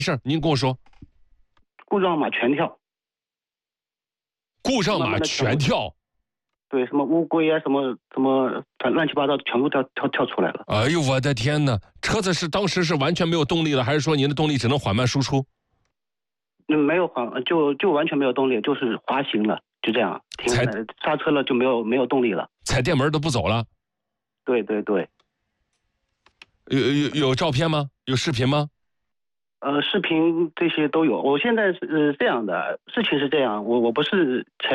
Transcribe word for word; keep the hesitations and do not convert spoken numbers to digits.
事儿，您跟我说。 故障码全跳。 故障码全跳。 对，什么乌龟啊，什么什么乱七八糟，全部跳跳跳出来了。 哎呦，我的天哪！车子是当时是完全没有动力了，还是说您的动力只能缓慢输出？ 嗯，没有缓，就就完全没有动力，就是滑行了，就这样停下来，刹车了就没有没有动力了， 踩电门都不走了。 对对对。 有有有照片吗？有视频吗？ 呃，视频这些都有。我现在是、呃、这样的，事情是这样，我我不是前。